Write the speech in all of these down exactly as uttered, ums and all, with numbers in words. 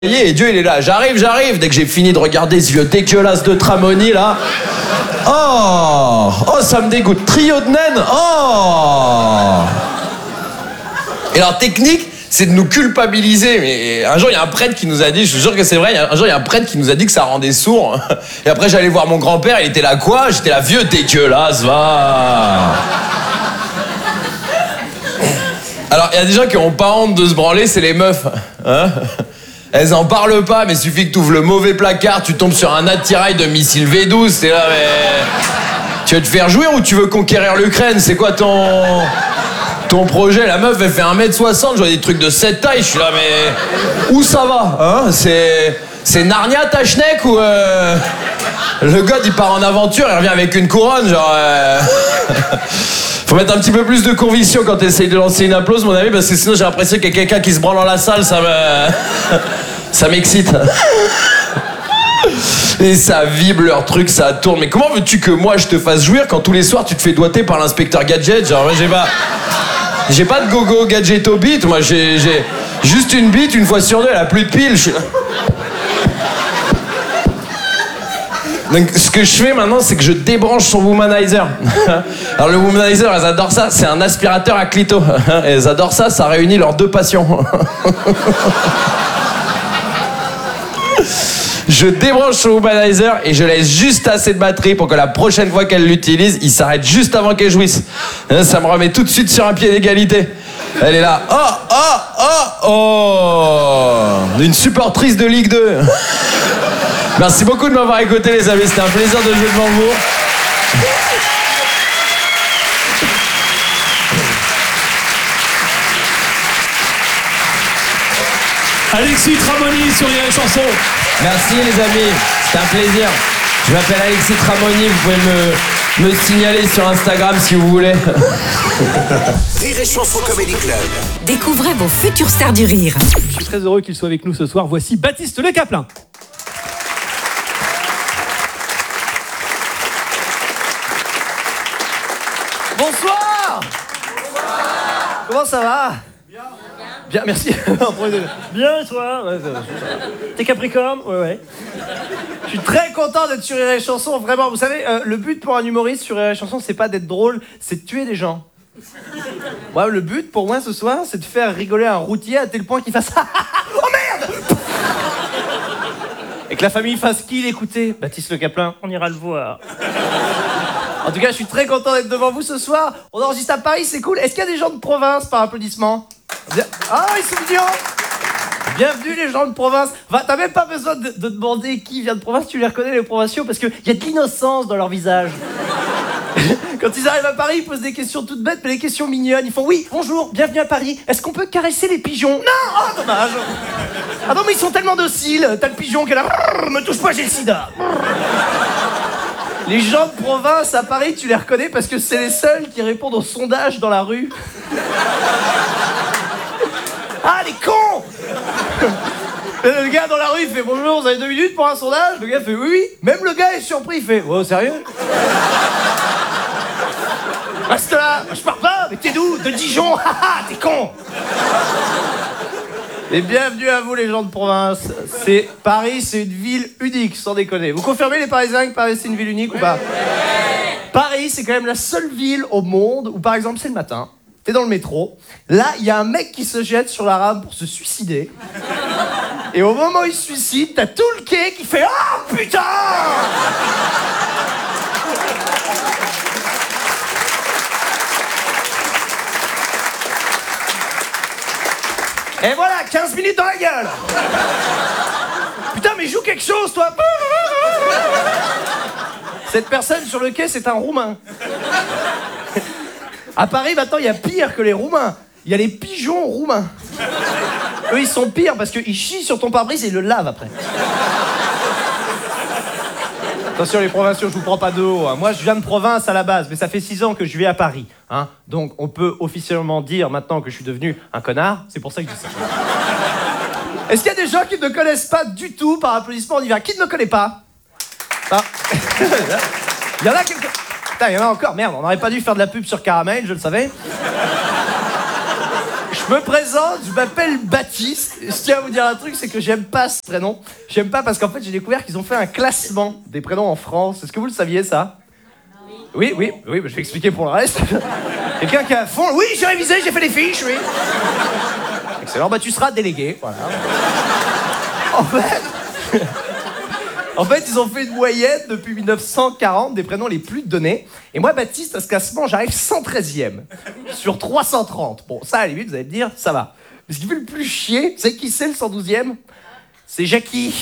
Et Dieu il est là, j'arrive, j'arrive. Dès que j'ai fini de regarder ce vieux dégueulasse de Tramoni là. Oh, oh ça me dégoûte. Trio de naines. Oh. Et leur technique, c'est de nous culpabiliser. Mais un jour il y a un prêtre qui nous a dit, je vous jure que c'est vrai, un jour il y a un prêtre qui nous a dit que ça rendait sourd. Et après j'allais voir mon grand-père, il était là quoi? J'étais là, vieux dégueulasse, va. Alors il y a des gens qui ont pas honte de se branler, c'est les meufs. Hein? Elles en parlent pas, mais suffit que tu ouvres le mauvais placard, tu tombes sur un attirail de missile V douze, c'est là, mais... Tu veux te faire jouir ou tu veux conquérir l'Ukraine? C'est quoi ton... ton projet? La meuf, elle fait un mètre soixante, je vois des trucs de cette taille, je suis là, mais... Où ça va, hein? C'est... C'est Narnia, ta schneck, ou... Euh... Le gars, il part en aventure, il revient avec une couronne, genre... Euh... Faut mettre un petit peu plus de conviction quand t'essayes de lancer une applause, mon ami, parce que sinon j'ai l'impression qu'il y a quelqu'un qui se branle dans la salle, ça me... ça m'excite. Et ça vibre leur truc, ça tourne. Mais comment veux-tu que moi je te fasse jouir quand tous les soirs tu te fais doigter par l'inspecteur Gadget? Genre, moi j'ai pas... J'ai pas de gogo gadget au beat, moi j'ai... j'ai juste une bite, une fois sur deux, elle a plus de piles. Je... Donc ce que je fais maintenant, c'est que je débranche son womanizer. Alors le womanizer, elles adorent ça, c'est un aspirateur à clito. Elles adorent ça, ça réunit leurs deux passions. Je débranche son womanizer et je laisse juste assez de batterie pour que la prochaine fois qu'elle l'utilise, il s'arrête juste avant qu'elle jouisse. Ça me remet tout de suite sur un pied d'égalité. Elle est là. Oh, oh, oh, oh. Une supportrice de Ligue deux. Merci beaucoup de m'avoir écouté, les amis. C'était un plaisir de jouer devant vous. Alexis Tramoni sur les chansons. Merci, les amis. C'était un plaisir. Je m'appelle Alexis Tramoni. Vous pouvez me, me signaler sur Instagram si vous voulez. Rire et Chanson Comedy Club. Découvrez vos futures stars du rire. Je suis très heureux qu'il soit avec nous ce soir. Voici Baptiste Le Caplin. Bonsoir. Bonsoir. Comment ça va? Bien. Bien, merci. Bien, et toi? Ouais, t'es Capricorne? Ouais, ouais. Je suis très content d'être sur Rire et Chanson, vraiment. Vous savez, euh, le but pour un humoriste sur Rire et Chanson, c'est pas d'être drôle, c'est de tuer des gens. Ouais, le but pour moi ce soir, c'est de faire rigoler un routier à tel point qu'il fasse oh merde! Et que la famille fasse qui l'écouter? Baptiste Le Caplin, on ira le voir. En tout cas, je suis très content d'être devant vous ce soir. On enregistre à Paris, c'est cool. Est-ce qu'il y a des gens de province par applaudissement? Ah, ils sont mignons. Bienvenue les gens de province. Enfin, t'as même pas besoin de, de demander qui vient de province, tu les reconnais les provinciaux parce qu'il y a de l'innocence dans leur visage. Quand ils arrivent à Paris, ils posent des questions toutes bêtes, mais des questions mignonnes. Ils font oui, bonjour, bienvenue à Paris. Est-ce qu'on peut caresser les pigeons? Non, oh dommage. Ah non, mais ils sont tellement dociles. T'as le pigeon qui est là, me touche pas, j'ai le sida. Les gens de province à Paris, tu les reconnais parce que c'est les seuls qui répondent aux sondages dans la rue. Ah, les cons! Le gars dans la rue, il fait bonjour, vous avez deux minutes pour un sondage? Le gars fait oui, oui. Même le gars est surpris, il fait oh, sérieux? Reste là, je pars pas, mais t'es d'où? De Dijon? Haha, t'es con! Et bienvenue à vous les gens de province. C'est Paris, c'est une ville unique, sans déconner. Vous confirmez les Parisiens que Paris c'est une ville unique ou pas? Paris, c'est quand même la seule ville au monde où par exemple c'est le matin, t'es dans le métro, là il y a un mec qui se jette sur la rame pour se suicider. Et au moment où il se suicide, t'as tout le quai qui fait oh putain! Et voilà, quinze minutes dans la gueule. Putain, mais joue quelque chose, toi. Cette personne sur le quai, c'est un Roumain. À Paris, maintenant, il y a pire que les Roumains. Il y a les pigeons roumains. Eux, ils sont pires parce qu'ils chient sur ton pare-brise et ils le lavent après. Attention les provinciaux, je vous prends pas de haut. Hein. Moi, je viens de province à la base, mais ça fait six ans que je vis à Paris. Hein. Donc, on peut officiellement dire maintenant que je suis devenu un connard. C'est pour ça que je dis ça. Est-ce qu'il y a des gens qui ne me connaissent pas du tout? Par applaudissement, on y va. Qui ne me connaît pas? Ah. Il y en a quelques... Putain, il y en a encore. Merde, on n'aurait pas dû faire de la pub sur Caramel, je le savais. Je Je me présente, je m'appelle Baptiste. Je tiens à vous dire un truc, c'est que j'aime pas ce prénom. J'aime pas parce qu'en fait, j'ai découvert qu'ils ont fait un classement des prénoms en France. Est-ce que vous le saviez, ça? Oui, oui, oui, je vais expliquer pour le reste. Quelqu'un qui a à fond... Oui, j'ai révisé, j'ai fait des fiches, oui. Excellent, bah tu seras délégué, voilà. En fait... En fait, ils ont fait une moyenne depuis mille neuf cent quarante des prénoms les plus donnés. Et moi, Baptiste, à ce classement, j'arrive cent treizième sur trois cent trente. Bon, ça, à la limite, vous allez me dire, ça va. Mais ce qui fait le plus chier, vous savez qui c'est le cent douzième? C'est Jackie.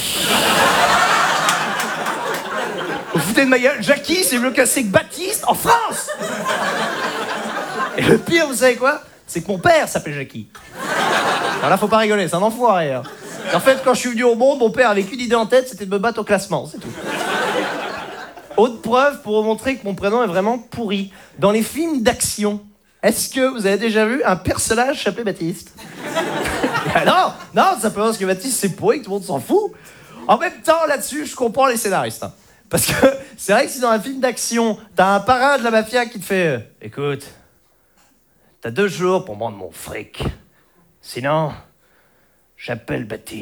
Vous foutez de ma gueule? Jackie, c'est mieux cassé que Baptiste en France. Et le pire, vous savez quoi? C'est que mon père s'appelle Jackie. Alors là, faut pas rigoler, c'est un enfoiré. Hein. En fait, quand je suis venu au monde, mon père avait qu'une idée en tête, c'était de me battre au classement, c'est tout. Autre preuve pour vous montrer que mon prénom est vraiment pourri. Dans les films d'action, est-ce que vous avez déjà vu un personnage s'appeler Baptiste? Ah non, non, simplement parce que Baptiste c'est pourri, que tout le monde s'en fout. En même temps, là-dessus, je comprends les scénaristes. Hein. Parce que c'est vrai que si dans un film d'action, t'as un parrain de la mafia qui te fait euh, « Écoute, t'as deux jours pour me rendre mon fric. Sinon... j'appelle Baptiste. »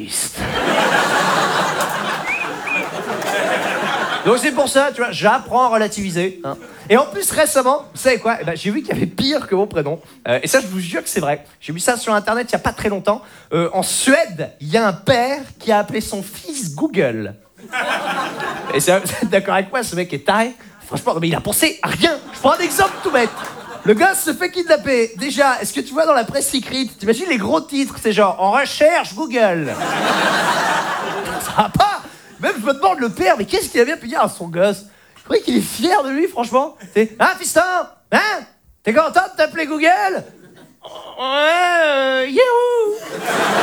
Donc c'est pour ça, tu vois, j'apprends à relativiser. Hein. Et en plus, récemment, vous savez quoi? Eh ben, j'ai vu qu'il y avait pire que mon prénom. Euh, et ça, je vous jure que c'est vrai. J'ai vu ça sur Internet il n'y a pas très longtemps. Euh, en Suède, il y a un père qui a appelé son fils Google. Et c'est, vous êtes d'accord avec moi, ce mec est taré. Franchement, mais il a pensé à rien. Je prends un exemple tout bête. Le gars se fait kidnapper. Déjà, est-ce que tu vois dans la presse écrite, t'imagines les gros titres, c'est genre « En recherche Google ». Ça va pas. Même je me demande le père, mais qu'est-ce qu'il a bien pu dire à son gosse? Je crois qu'il est fier de lui, franchement. C'est « Hein, fiston? Hein? T'es content de t'appeler Google? » Ouais, euh, youhou.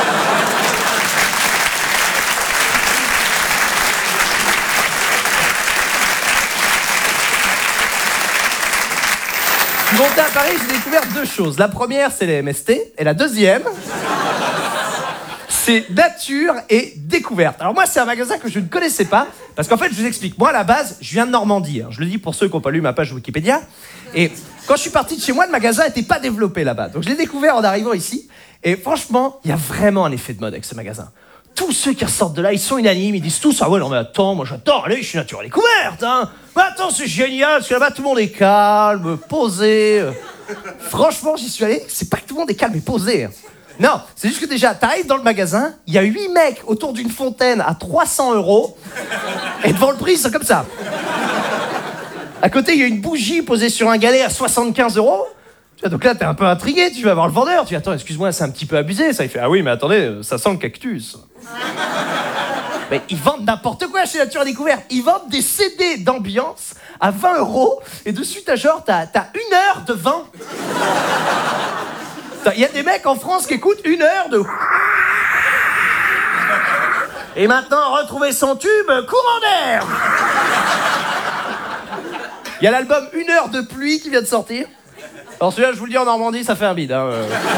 Je suis monté à Paris, j'ai découvert deux choses. La première, c'est les M S T. Et la deuxième, c'est nature et découverte. Alors moi, c'est un magasin que je ne connaissais pas. Parce qu'en fait, je vous explique. Moi, à la base, je viens de Normandie. Hein. Je le dis pour ceux qui n'ont pas lu ma page Wikipédia. Et quand je suis parti de chez moi, le magasin n'était pas développé là-bas. Donc je l'ai découvert en arrivant ici. Et franchement, il y a vraiment un effet de mode avec ce magasin. Tous ceux qui ressortent de là, ils sont unanimes, ils disent tous « Ah ouais, non mais attends, moi j'adore aller, je suis nature à découverte, hein. Mais attends, c'est génial, parce que là-bas, tout le monde est calme, posé. Franchement, j'y suis allé, c'est pas que tout le monde est calme et posé. Hein. Non, c'est juste que déjà, t'arrives dans le magasin, il y a huit mecs autour d'une fontaine à trois cents euros, et devant le prix, ils sont comme ça. À côté, il y a une bougie posée sur un galet à soixante-quinze euros. Donc là, t'es un peu intrigué, tu vas voir le vendeur, tu dis « Attends, excuse-moi, c'est un petit peu abusé, ça. » Il fait « Ah oui, mais attendez, ça sent le cactus. » Mais ils vendent n'importe quoi chez Nature à Découverte. Ils vendent des C D d'ambiance à vingt euros, et dessus, t'as genre, t'as, t'as une heure de vent. Il y a des mecs en France qui écoutent une heure de... Et maintenant, retrouver son tube, courant d'air. Il y a l'album Une heure de pluie qui vient de sortir. Alors celui-là, je vous le dis, en Normandie, ça fait un bide. Hein.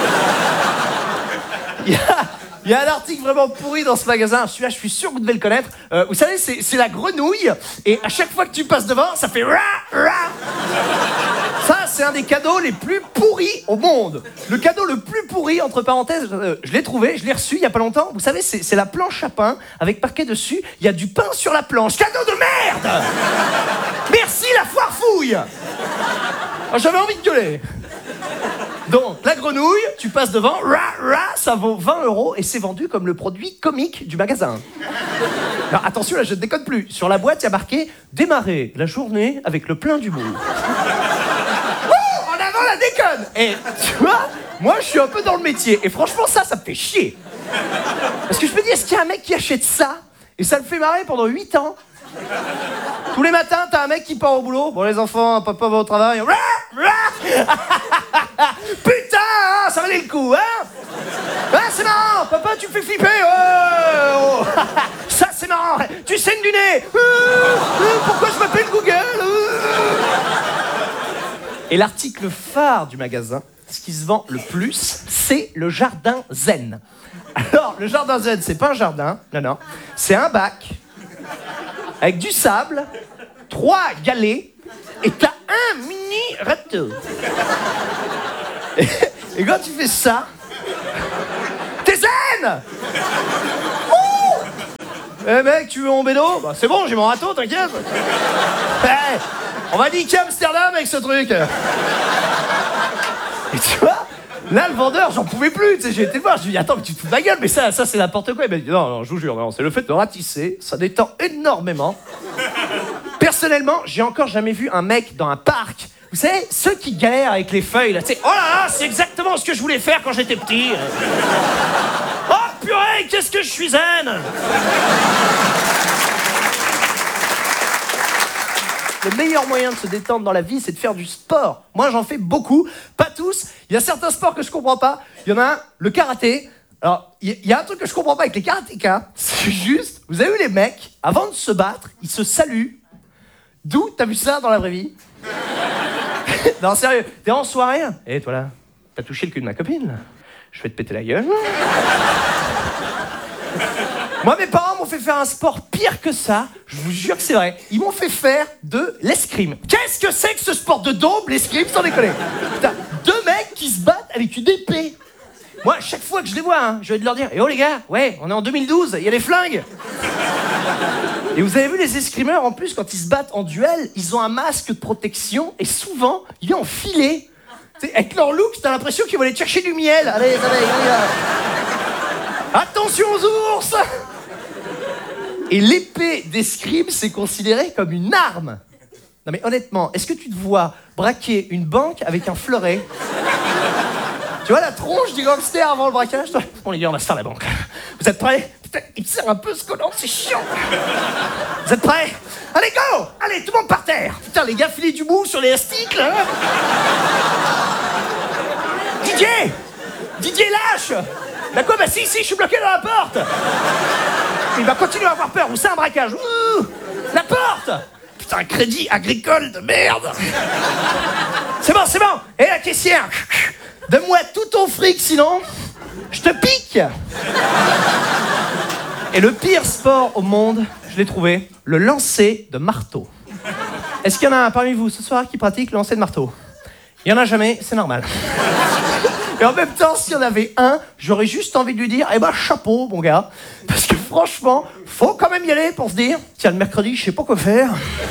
Il y a, il y a un article vraiment pourri dans ce magasin. Celui-là, je suis sûr que vous devez le connaître. Euh, vous savez, c'est, c'est la grenouille. Et à chaque fois que tu passes devant, ça fait... Ra, ra. Ça, c'est un des cadeaux les plus pourris au monde. Le cadeau le plus pourri, entre parenthèses, euh, je l'ai trouvé, je l'ai reçu il y a pas longtemps. Vous savez, c'est, c'est la planche à pain avec parquet dessus. Il y a du pain sur la planche. Cadeau de merde. Merci la foire fouille. Oh, j'avais envie de gueuler. Donc, la grenouille, tu passes devant, ra, ra, ça vaut vingt euros et c'est vendu comme le produit comique du magasin. Alors, attention, là, je ne déconne plus. Sur la boîte, il y a marqué « Démarrer la journée avec le plein d'humour ». Oh, en avant la déconne. Et tu vois, moi, je suis un peu dans le métier. Et franchement, ça, ça me fait chier. Parce que je me dis, est-ce qu'il y a un mec qui achète ça et ça le fait marrer pendant huit ans? Tous les matins, t'as un mec qui part au boulot. Bon, les enfants, papa va au travail. Putain, hein, ça valait le coup, hein? Ah, c'est marrant, papa, tu me fais flipper. Oh, oh. Ça, c'est marrant. Tu saignes du nez. Pourquoi je m'appelle Google? Et l'article phare du magasin, ce qui se vend le plus, c'est le jardin zen. Alors, le jardin zen, c'est pas un jardin, non, non. C'est un bac avec du sable, trois galets, et t'as un mini râteau. Et, et quand tu fais ça, gueule. Oh eh mec, tu veux mon bédo? Bah c'est bon, j'ai mon râteau, t'inquiète. Hey, on va niquer Amsterdam avec ce truc. Et tu vois, là, le vendeur, j'en pouvais plus. Tu sais, j'ai été le voir, je lui ai dit, attends, mais tu te fous de ma gueule, mais ça, ça c'est n'importe quoi. Il m'a dit, non, non, je vous jure, non, c'est le fait de ratisser, ça détend énormément. Personnellement, j'ai encore jamais vu un mec dans un parc, vous savez, ceux qui galèrent avec les feuilles, là, tu sais, oh là là, c'est exactement ce que je voulais faire quand j'étais petit. Oh purée, qu'est-ce que je suis zen. Le meilleur moyen de se détendre dans la vie, c'est de faire du sport. Moi, j'en fais beaucoup. Pas tous. Il y a certains sports que je comprends pas. Il y en a un, le karaté. Alors, il y a un truc que je comprends pas avec les karatékas. C'est juste, vous avez vu les mecs, avant de se battre, ils se saluent. D'où t'as vu ça dans la vraie vie? Non, sérieux. T'es en soirée. Eh, toi là, t'as touché le cul de ma copine, là. Je vais te péter la gueule. Moi, mes parents m'ont fait faire un sport pire que ça. Je vous jure que c'est vrai. Ils m'ont fait faire de l'escrime. Qu'est-ce que c'est que ce sport de daube, l'escrime, sans déconner? Putain, deux mecs qui se battent avec une épée. Moi, chaque fois que je les vois, hein, je vais leur dire, eh oh les gars, ouais, on est en deux mille douze, il y a des flingues. Et vous avez vu les escrimeurs, en plus, quand ils se battent en duel, ils ont un masque de protection et souvent, il est enfilé. T'sais, avec leur look, t'as l'impression qu'ils vont aller chercher du miel. Allez, allez, allez. Attention aux ours. Et l'épée d'escrime, c'est considéré comme une arme. Non mais honnêtement, est-ce que tu te vois braquer une banque avec un fleuret? Tu vois la tronche du gangster avant le braquage? Bon les gars, on va se faire la banque. Vous êtes prêts? Putain, il me sert un peu ce collant, c'est chiant. Vous êtes prêts? Allez, go! Allez, tout le monde par terre. Putain, les gars, filez du bout sur l'élastique, là. Didier! Didier, lâche! Bah quoi? Bah si, si, je suis bloqué dans la porte. Il va continuer à avoir peur, ou c'est un braquage. Ouh, la porte! Putain, un crédit agricole de merde. C'est bon, c'est bon. Et la caissière, donne-moi tout ton fric, sinon je te pique. Et le pire sport au monde, je l'ai trouvé, le lancer de marteau. Est-ce qu'il y en a un parmi vous ce soir qui pratique le lancer de marteau? Il n'y en a jamais, c'est normal. Et en même temps, s'il y en avait un, j'aurais juste envie de lui dire, eh ben chapeau, mon gars. Parce que franchement, faut quand même y aller pour se dire, tiens, le mercredi, je sais pas quoi faire.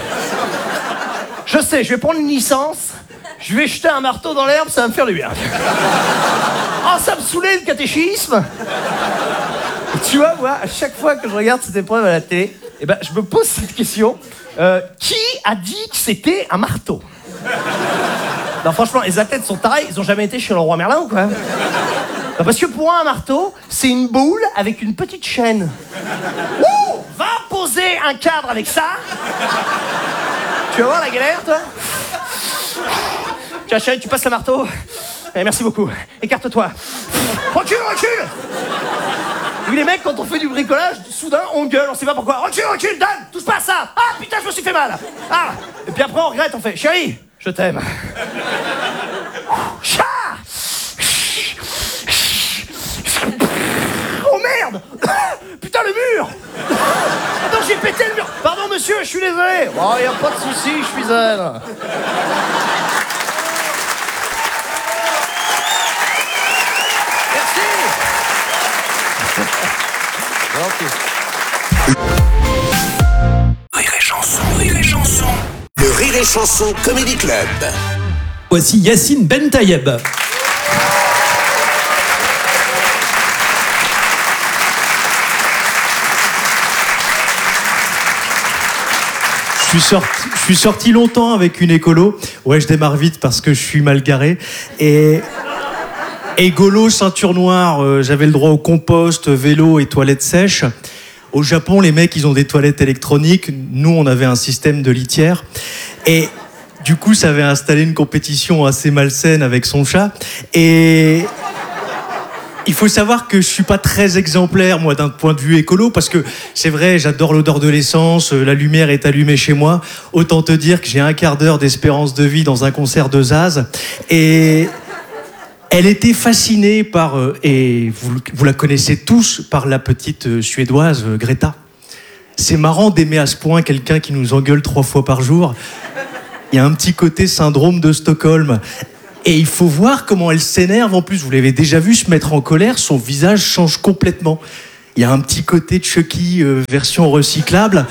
Je sais, je vais prendre une licence, je vais jeter un marteau dans l'herbe, ça va me faire du bien. Oh, ça me saoulait le catéchisme. Et tu vois, moi, à chaque fois que je regarde cette épreuve à la télé, eh ben, je me pose cette question. Euh, qui a dit que c'était un marteau? Non, franchement, les athlètes sont tarés, ils ont jamais été chez le roi Merlin ou quoi? Non, parce que pour moi, un marteau, c'est une boule avec une petite chaîne. Ouh, va poser un cadre avec ça. Tu vas voir la galère, toi? Tiens, chérie, tu passes le marteau. Eh, merci beaucoup. Écarte-toi. Recule, recule. Oui, les mecs, quand on fait du bricolage, soudain, on gueule, on sait pas pourquoi. Recule, recule, Dan, touche pas à ça. Ah, putain, je me suis fait mal. Ah, et puis après, on regrette, on fait, chérie, je t'aime. Chat. Oh merde. Putain, le mur. Attends, j'ai pété le mur. Pardon, monsieur, je suis désolé. Oh, y a pas de souci, je suis zen. Rire et chanson, rire et chanson. Le Rire et Chanson Comedy Club. Voici Yacine Ben Tayeb. Je suis sorti, je suis sorti longtemps avec une écolo. Ouais, je démarre vite parce que je suis mal garé. Et écolo, ceinture noire, euh, j'avais le droit au compost, vélo et toilettes sèches. Au Japon, les mecs, ils ont des toilettes électroniques. Nous, on avait un système de litière. Et du coup, ça avait installé une compétition assez malsaine avec son chat. Et il faut savoir que je suis pas très exemplaire, moi, d'un point de vue écolo, parce que c'est vrai, j'adore l'odeur de l'essence, la lumière est allumée chez moi. Autant te dire que j'ai un quart d'heure d'espérance de vie dans un concert de Zaz. Et elle était fascinée par, euh, et vous, vous la connaissez tous, par la petite euh, suédoise euh, Greta. C'est marrant d'aimer à ce point quelqu'un qui nous engueule trois fois par jour. Il y a un petit côté syndrome de Stockholm. Et il faut voir comment elle s'énerve. En plus, vous l'avez déjà vu se mettre en colère, son visage change complètement. Il y a un petit côté de Chucky euh, version recyclable.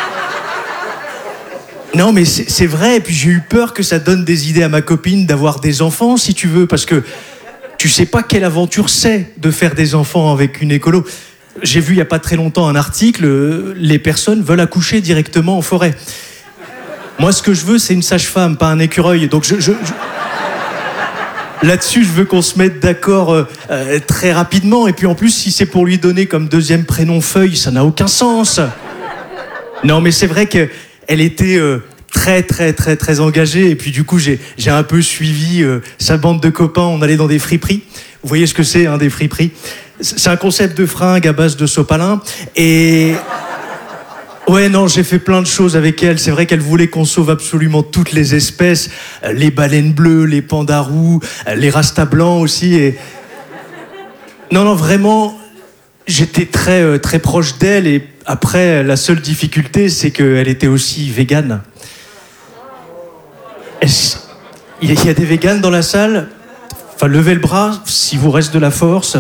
Non, mais c'est, c'est vrai. Et puis j'ai eu peur que ça donne des idées à ma copine d'avoir des enfants, si tu veux, parce que tu sais pas quelle aventure c'est de faire des enfants avec une écolo. J'ai vu il y a pas très longtemps un article, euh, les personnes veulent accoucher directement en forêt. Moi, ce que je veux, c'est une sage-femme, pas un écureuil. Donc je... je, je... Là-dessus, je veux qu'on se mette d'accord euh, euh, très rapidement. Et puis en plus, si c'est pour lui donner comme deuxième prénom Feuille, ça n'a aucun sens. Non, mais c'est vrai qu'elle était euh, très, très, très, très engagée. Et puis du coup, j'ai, j'ai un peu suivi euh, sa bande de copains. On allait dans des friperies. Vous voyez ce que c'est, hein, des friperies. C'est un concept de fringues à base de sopalin. Et... Ouais, non, j'ai fait plein de choses avec elle. C'est vrai qu'elle voulait qu'on sauve absolument toutes les espèces. Euh, les baleines bleues, les pandas roux, euh, les rastas blancs aussi. Et... Non, non, vraiment, j'étais très, euh, très proche d'elle. Et après, la seule difficulté, c'est qu'elle était aussi végane. Est-ce... Il y a des véganes dans la salle? Enfin, levez le bras, si vous reste de la force.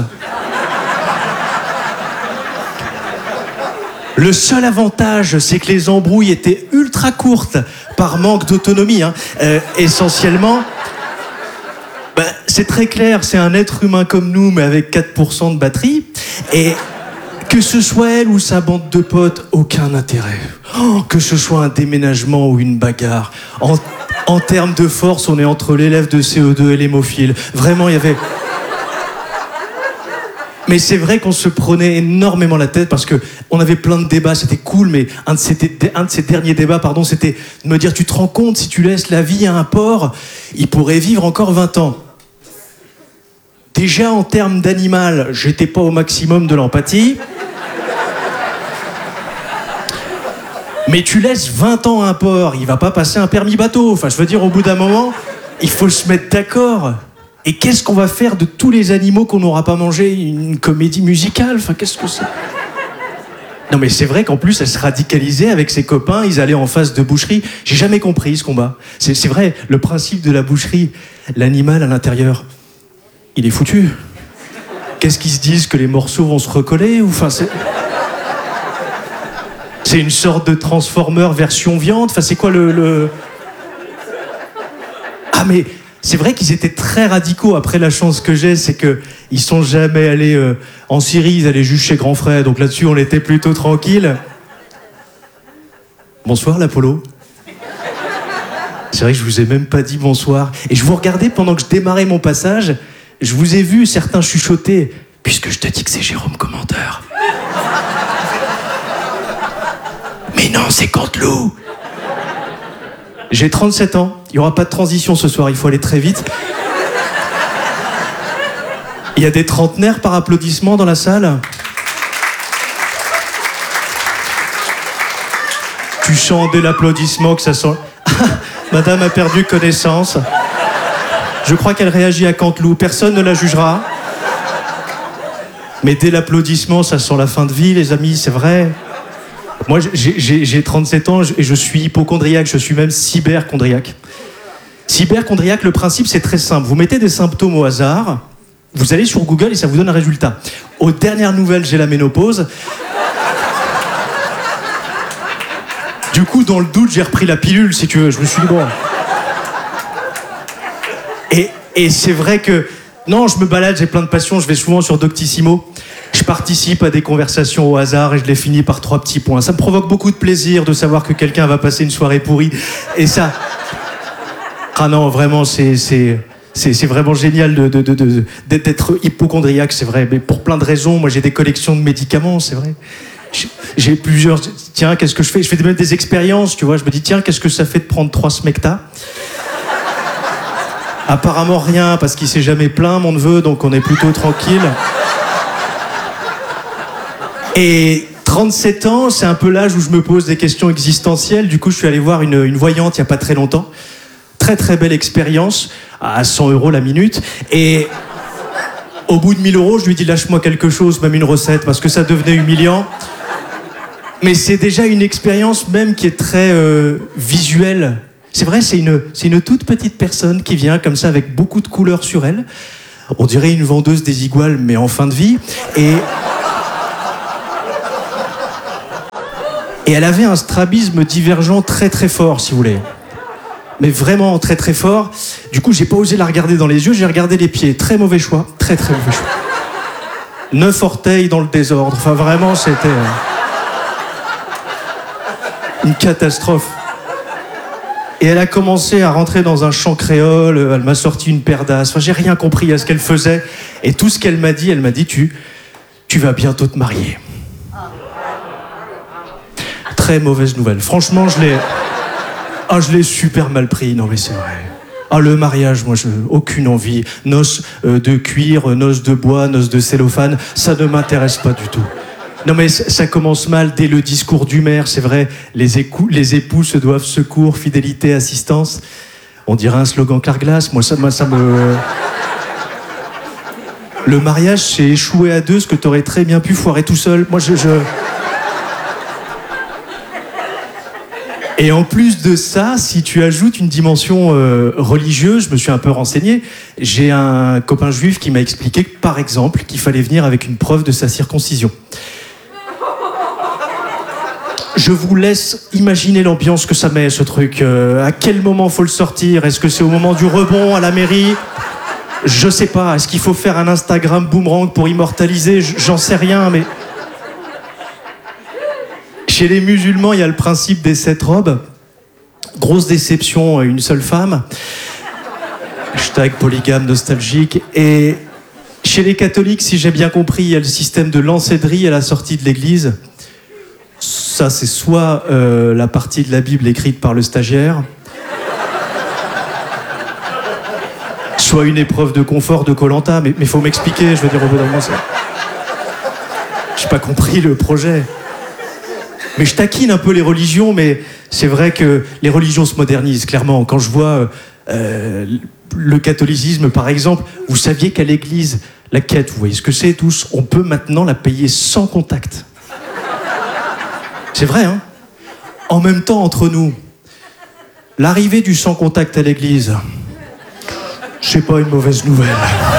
Le seul avantage, c'est que les embrouilles étaient ultra courtes par manque d'autonomie. Hein. Euh, essentiellement, bah, c'est très clair, c'est un être humain comme nous, mais avec quatre pour cent de batterie. Et que ce soit elle ou sa bande de potes, aucun intérêt. Oh, que ce soit un déménagement ou une bagarre. En, en termes de force, on est entre l'élève de C E deux et l'hémophile. Vraiment, il y avait... Mais c'est vrai qu'on se prenait énormément la tête parce qu'on avait plein de débats, c'était cool, mais un de, ces, un de ces derniers débats, pardon, c'était de me dire, tu te rends compte, si tu laisses la vie à un porc, il pourrait vivre encore vingt ans. Déjà, en termes d'animal, j'étais pas au maximum de l'empathie. Mais tu laisses vingt ans à un porc, il va pas passer un permis bateau. Enfin, je veux dire, au bout d'un moment, il faut se mettre d'accord. Et qu'est-ce qu'on va faire de tous les animaux qu'on n'aura pas mangés? Une comédie musicale? Enfin, qu'est-ce que c'est? Non, mais c'est vrai qu'en plus, elle se radicalisait avec ses copains, ils allaient en face de boucherie. J'ai jamais compris ce combat. C'est, c'est vrai, le principe de la boucherie, l'animal à l'intérieur, il est foutu. Qu'est-ce qu'ils se disent? Que les morceaux vont se recoller? Ou enfin, c'est... C'est une sorte de Transformer version viande? Enfin, c'est quoi le... le... Ah, mais... C'est vrai qu'ils étaient très radicaux. Après, la chance que j'ai, c'est qu'ils sont jamais allés euh, en Syrie, ils allaient juste chez Grand Frère. Donc là-dessus, on était plutôt tranquille. Bonsoir, l'Apollo. C'est vrai que je vous ai même pas dit bonsoir. Et je vous regardais pendant que je démarrais mon passage. Je vous ai vu certains chuchoter. Puisque je te dis que c'est Jérôme Commenteur. Mais non, c'est Canteloup. J'ai trente-sept ans, il n'y aura pas de transition ce soir, il faut aller très vite. Il y a des trentenaires par applaudissement dans la salle. Tu sens dès l'applaudissement que ça sent... Madame a perdu connaissance. Je crois qu'elle réagit à Canteloup, personne ne la jugera. Mais dès l'applaudissement, ça sent la fin de vie, les amis, c'est vrai. Moi, j'ai, j'ai, j'ai trente-sept ans et je suis hypochondriaque, je suis même cyberchondriaque. Cyberchondriaque, le principe, c'est très simple. Vous mettez des symptômes au hasard, vous allez sur Google et ça vous donne un résultat. Aux dernières nouvelles, j'ai la ménopause. Du coup, dans le doute, j'ai repris la pilule, si tu veux. Je me suis dit, bon... Et, et c'est vrai que... Non, je me balade, j'ai plein de passions, je vais souvent sur Doctissimo. Je participe à des conversations au hasard et je les finis par trois petits points. Ça me provoque beaucoup de plaisir de savoir que quelqu'un va passer une soirée pourrie. Et ça... Ah non, vraiment, c'est, c'est, c'est, c'est vraiment génial de, de, de, de, d'être hypochondriaque, c'est vrai. Mais pour plein de raisons, moi j'ai des collections de médicaments, c'est vrai. J'ai plusieurs... Tiens, qu'est-ce que je fais? Je fais même des expériences, tu vois. Je me dis, tiens, qu'est-ce que ça fait de prendre trois Smecta? Apparemment rien, parce qu'il s'est jamais plaint, mon neveu, donc on est plutôt tranquille. Et trente-sept ans, c'est un peu l'âge où je me pose des questions existentielles. Du coup, je suis allé voir une, une voyante il n'y a pas très longtemps. Très très belle expérience, à cent euros la minute. Et au bout de mille euros, je lui dis lâche-moi quelque chose, même une recette, parce que ça devenait humiliant. Mais c'est déjà une expérience même qui est très euh, visuelle. C'est vrai, c'est une, c'est une toute petite personne qui vient comme ça avec beaucoup de couleurs sur elle. On dirait une vendeuse des iguales, mais en fin de vie. Et... Et elle avait un strabisme divergent très très fort, si vous voulez. Mais vraiment très très fort. Du coup, j'ai pas osé la regarder dans les yeux, j'ai regardé les pieds. Très mauvais choix, très très mauvais choix. Neuf orteils dans le désordre. Enfin, vraiment, c'était euh, une catastrophe. Et elle a commencé à rentrer dans un chant créole. Elle m'a sorti une paire d'as. Enfin, j'ai rien compris à ce qu'elle faisait. Et tout ce qu'elle m'a dit, elle m'a dit, tu, tu vas bientôt te marier. Très mauvaise nouvelle. Franchement, je l'ai... Ah, je l'ai super mal pris. Non, mais c'est vrai. Ah, le mariage, moi, je... aucune envie. Noces euh, de cuir, noces de bois, noces de cellophane, ça ne m'intéresse pas du tout. Non, mais ça commence mal dès le discours du maire, c'est vrai. Les, écou... les époux se doivent secours, fidélité, assistance. On dirait un slogan Carglass. Moi, ça, moi, ça me... Le mariage, c'est échouer à deux, ce que t'aurais très bien pu foirer tout seul. Moi, je... je... Et en plus de ça, si tu ajoutes une dimension euh, religieuse, je me suis un peu renseigné, j'ai un copain juif qui m'a expliqué, par exemple, qu'il fallait venir avec une preuve de sa circoncision. Je vous laisse imaginer l'ambiance que ça met, ce truc. Euh, à quel moment faut le sortir? Est-ce que c'est au moment du rebond à la mairie? Je sais pas. Est-ce qu'il faut faire un Instagram boomerang pour immortaliser? J'en sais rien, mais... Chez les musulmans, il y a le principe des sept robes. Grosse déception, une seule femme. Hashtag polygame nostalgique. Et chez les catholiques, si j'ai bien compris, il y a le système de l'encédrie à la sortie de l'église. Ça, c'est soit euh, la partie de la Bible écrite par le stagiaire, soit une épreuve de confort de Koh-Lanta. Mais il faut m'expliquer, je veux dire, au bout d'un moment, ça... J'ai pas compris le projet. Mais je taquine un peu les religions, mais c'est vrai que les religions se modernisent, clairement. Quand je vois euh, le catholicisme, par exemple, vous saviez qu'à l'église, la quête, vous voyez ce que c'est tous, on peut maintenant la payer sans contact. C'est vrai, hein? En même temps, entre nous, l'arrivée du sans contact à l'église, c'est pas une mauvaise nouvelle.